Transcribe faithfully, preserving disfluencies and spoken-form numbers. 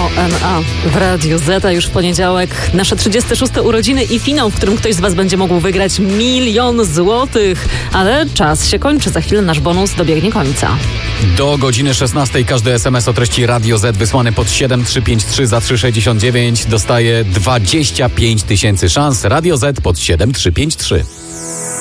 O N A w Radiu Z, a już w poniedziałek nasze trzydzieste szóste urodziny i finał, w którym ktoś z Was będzie mógł wygrać milion złotych. Ale czas się kończy, za chwilę nasz bonus dobiegnie końca. Do godziny szesnastej każdy es em es o treści Radio Z wysłany pod siedem trzy pięć trzy za trzy sześćdziesiąt dziewięć dostaje dwadzieścia pięć tysięcy szans. Radio Z pod siedem trzy pięć trzy.